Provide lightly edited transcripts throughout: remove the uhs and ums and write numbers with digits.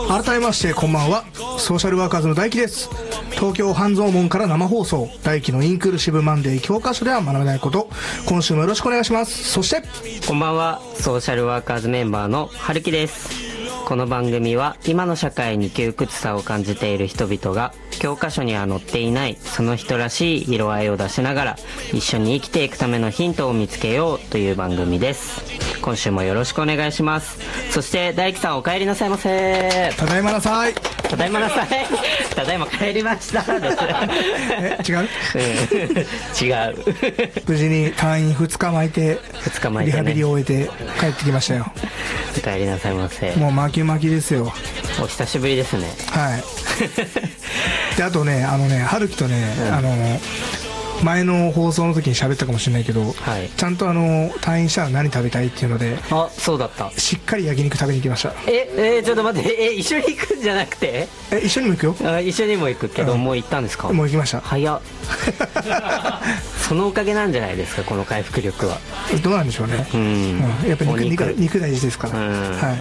改めましてこんばんは。ソーシャルワーカーズの大輝です。東京半蔵門から生放送、大輝のインクルーシブマンデー教科書では学べないこと、今週もよろしくお願いします。そしてこんばんは、ソーシャルワーカーズメンバーの春樹です。この番組は今の社会に窮屈さを感じている人々が教科書には載っていないその人らしい色合いを出しながら一緒に生きていくためのヒントを見つけようという番組です。今週もよろしくお願いします。そして大輝さん、お帰りなさいませ。 ただいまなさい。 ただいまなさい。ただいま帰りました。 違う違う。 無事に退院2日巻いてリハビリを終えて帰ってきましたよ。 お帰りなさいませ。 もう巻き巻きですよ。 お久しぶりですね。 はいであとね、春樹とね、前の放送の時に喋ったかもしれないけど、はい、ちゃんと退院したら何食べたいっていうので、 あ、そうだった。 しっかり焼肉食べに行きました。 ちょっと待って、一緒に行くんじゃなくて、 一緒にも行くよ。 一緒にも行くけど、もう行ったんですか？ もう行きました。早っそのおかげなんじゃないですか、この回復力は。 どうなんでしょうね。やっぱり肉大事ですから。はい。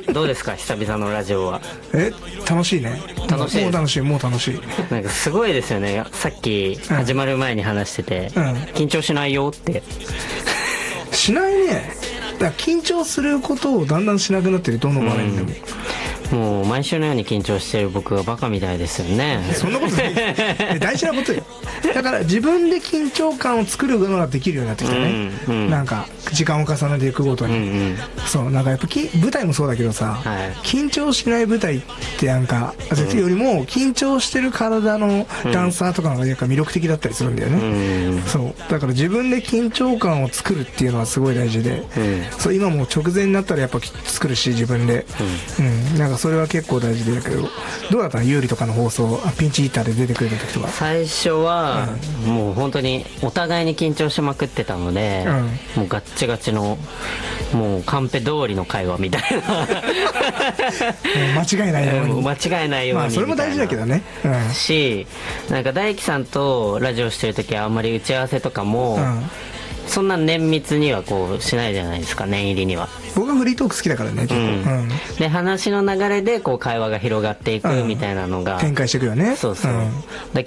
どうですか、久々のラジオは。 楽しいね。 楽しい。 もう楽しい、もう楽しい。 なんかすごいですよね。さっき始まる前に話してて、緊張しないよってしないね。だから緊張することをだんだんしなくなってる、どの場面でも。 もう毎週のように緊張してる僕がバカみたいですよね。 そんなことない大事なことよ。だから自分で緊張感を作るのができるようになってきたね。なんか時間を重ねていくごとに、そうなんかやっぱ舞台もそうだけどさ、緊張しない舞台ってなんかよりも緊張してる体のダンサーとかの方がやっぱ魅力的だったりするんだよね。そうだから自分で緊張感を作るっていうのはすごい大事で、そう今も直前になったらやっぱ作るし、自分で、なんかそれは結構大事だけど、どうだったの？有利とかの放送、ピンチヒッターで出てくれた時とか。 最初は、もう本当にお互いに緊張しまくってたので、もうガッチガチのもうカンペ通りの会話みたいな間違いないように、 間違いないように、 まあそれも大事だけどね。 し、なんか大輝さんとラジオしてる時はあんまり打ち合わせとかも、そんな綿密にはこうしないじゃないですか、念入りには。 僕はフリートーク好きだからね、結構。 で話の流れでこう会話が広がっていくみたいなのが、 展開していくよね。 そうそう。だ